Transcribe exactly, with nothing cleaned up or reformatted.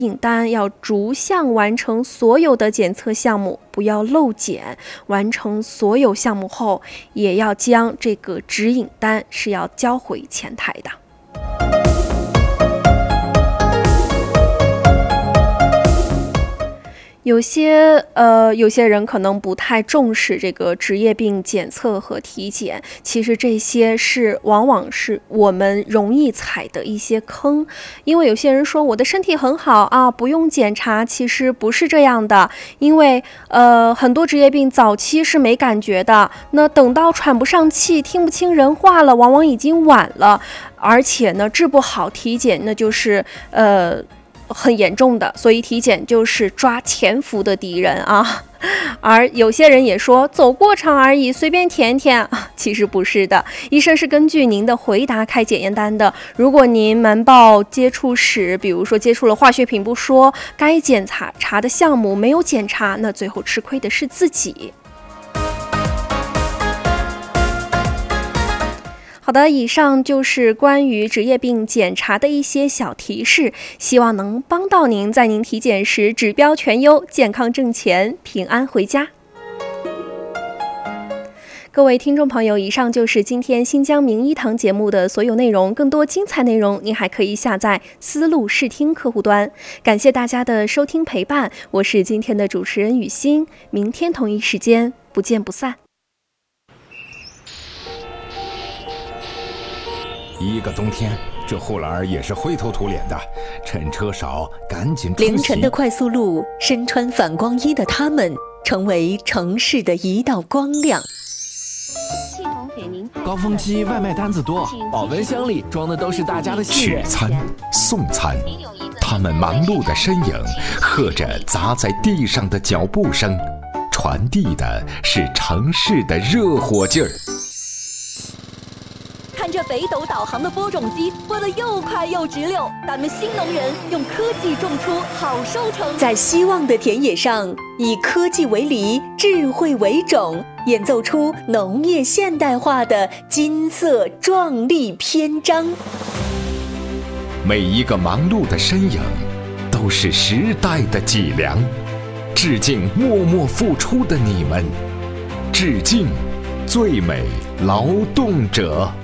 引单要逐项完成所有的检测项目，不要漏检。完成所有项目后，也要将这个指引单是要交回前台的。有些呃，有些人可能不太重视这个职业病检测和体检，其实这些是往往是我们容易踩的一些坑。因为有些人说我的身体很好啊，不用检查，其实不是这样的。因为呃，很多职业病早期是没感觉的，那等到喘不上气、听不清人话了，往往已经晚了。而且呢，治不好体检，那就是呃。很严重的，所以体检就是抓潜伏的敌人啊。而有些人也说走过场而已，随便填填，其实不是的，医生是根据您的回答开检验单的。如果您瞒报接触史，比如说接触了化学品不说，该检查查的项目没有检查，那最后吃亏的是自己。好的，以上就是关于职业病检查的一些小提示，希望能帮到您，在您体检时指标全优，健康挣钱，平安回家。各位听众朋友，以上就是今天新疆名医堂节目的所有内容，更多精彩内容您还可以下载思路视听客户端。感谢大家的收听陪伴，我是今天的主持人雨欣，明天同一时间不见不散。 一个冬天，这护栏儿也是灰头土脸的，趁车少赶紧出席。 凌晨的快速路，身穿反光衣的他们成为城市的一道光亮。 系统给您高峰期外卖单子多，保温箱里装的都是大家的信任。 取餐、送餐，他们忙碌的身影，和着砸在地上的脚步声，传递的是城市的热火劲儿。 看着北斗导航的播种机播得又快又直溜，咱们新农人用科技种出好收成。 在希望的田野上，以科技为犁，智慧为种，演奏出农业现代化的金色壮丽篇章。 每一个忙碌的身影，都是时代的脊梁。致敬默默付出的你们，致敬最美劳动者。